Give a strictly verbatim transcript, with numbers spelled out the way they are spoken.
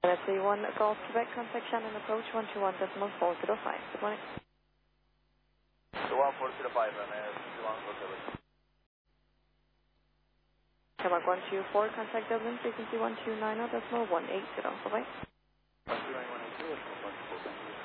Let's say one Golf Quebec, contact Shannon approach one two one decimal four zero five. Good morning. one four zero five and uh, one four zero. Quebec one two four, contact Dublin, frequency one two nine zero decimal one eight zero. Bye-bye. one two nine one eight zero, one four zero.